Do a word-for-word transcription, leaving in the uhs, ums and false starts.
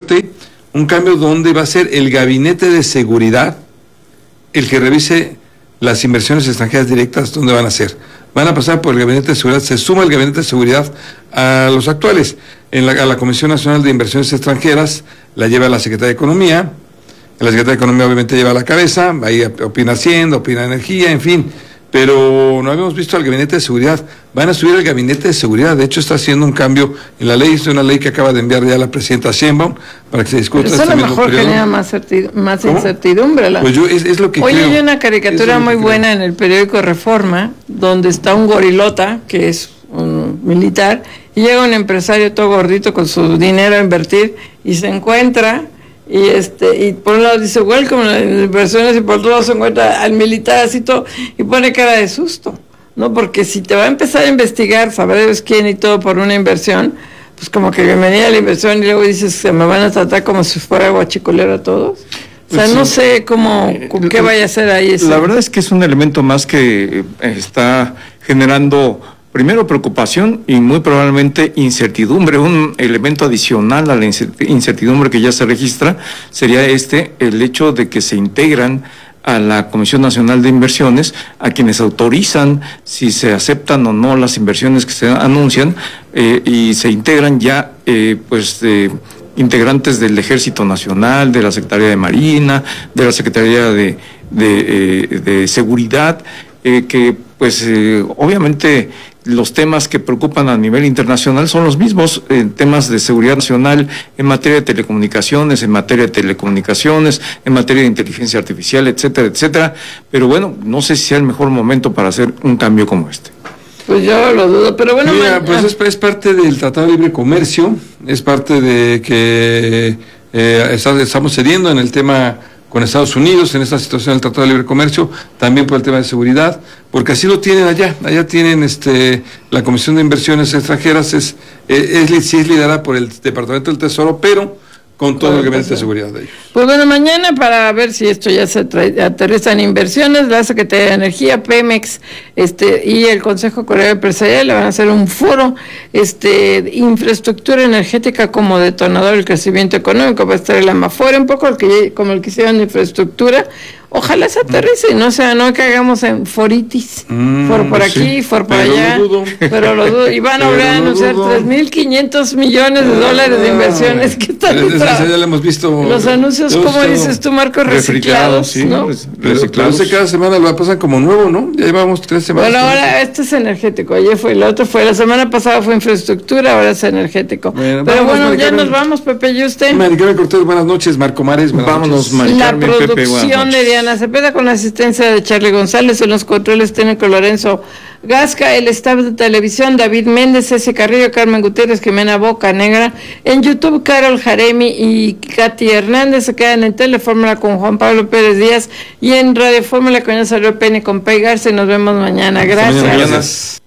fuerte, un cambio donde va a ser el gabinete de seguridad el que revise las inversiones extranjeras directas, ¿dónde van a ser? Van a pasar por el gabinete de seguridad, se suma el gabinete de seguridad a los actuales. En la, a la Comisión Nacional de Inversiones Extranjeras la lleva la Secretaría de Economía, la Secretaría de Economía obviamente lleva la cabeza, ahí opina Hacienda, opina Energía, en fin, pero no habíamos visto al gabinete de seguridad. Van a subir el gabinete de seguridad, de hecho está haciendo un cambio en la ley, es una ley que acaba de enviar ya la presidenta Sheinbaum para que se discuta. Pero eso este a lo mejor genera más, más incertidumbre. La... Pues yo, es, es lo que Oye, creo. hay una caricatura muy buena en el periódico Reforma, donde está un gorilota, que es un militar, y llega un empresario todo gordito con su dinero a invertir, y se encuentra... Y este y por un lado dice welcome las inversiones y por otro lado se encuentra al militar así todo y pone cara de susto, ¿no? Porque si te va a empezar a investigar, saber Dios quién y todo por una inversión, pues como que bienvenida a la inversión y luego dices se me van a tratar como si fuera guachicolero a todos. O sea, pues no sí. sé cómo, con qué vaya a ser ahí ese. La verdad es que es un elemento más que está generando primero preocupación y muy probablemente incertidumbre. Un elemento adicional a la incertidumbre que ya se registra sería este, el hecho de que se integran a la Comisión Nacional de Inversiones, a quienes autorizan si se aceptan o no las inversiones que se anuncian, eh, y se integran ya eh, pues eh, integrantes del Ejército Nacional, de la Secretaría de Marina, de la Secretaría de, de, eh, de Seguridad, eh, que pues eh, obviamente los temas que preocupan a nivel internacional son los mismos, eh, temas de seguridad nacional en materia de telecomunicaciones, en materia de telecomunicaciones, en materia de inteligencia artificial, etcétera, etcétera, pero bueno, no sé si sea el mejor momento para hacer un cambio como este. Pues yo lo dudo, pero bueno... Mira, pues es, es parte del Tratado de Libre Comercio, es parte de que eh, está, estamos cediendo en el tema con Estados Unidos, en esta situación del Tratado de Libre Comercio, también por el tema de seguridad, porque así lo tienen allá, allá tienen este la Comisión de Inversiones Extranjeras, es, es, es, sí es liderada por el Departamento del Tesoro, pero con todo el gabinete de seguridad de ellos. Pues bueno, mañana para ver si esto ya se trae, aterriza en inversiones, la Secretaría de Energía, Pemex, este y el Consejo Coreano Empresarial le van a hacer un foro, este infraestructura energética como detonador del crecimiento económico, va a estar el Amafor, un poco el que, como el que hicieron de infraestructura. Ojalá se aterrice, no sea, no que hagamos en foritis, mm, for por aquí, sí, for por pero allá, lo dudo. pero lo dudo, y van a volver a anunciar tres mil quinientos millones de dólares de inversiones que están en ya lo hemos visto. Los anuncios, como dices tú, Marco, reciclados, sí, ¿no? Reciclados. Pero cada semana lo pasan como nuevo, ¿no? Ya llevamos tres semanas. Bueno, ahora este es energético, ayer fue, el otro fue, la semana pasada fue infraestructura, ahora es energético. Bueno, pero vamos, bueno, ya nos vamos, Pepe, ¿y usted? Maricarmen Cortés, buenas noches, Marco Mares, buenas Vámonos, noches. La producción de Diana Cepeda con la asistencia de Charlie González, en los controles técnicos Lorenzo Gasca, el staff de televisión David Méndez, Ceci Carrillo, Carmen Gutiérrez, Jimena Boca Negra, en YouTube Carol Jaremi y Katy Hernández. Se quedan en Telefórmula con Juan Pablo Pérez Díaz y en Radio Fórmula con Salió Pene con Pei Garza, y nos vemos mañana. Gracias. Mañana.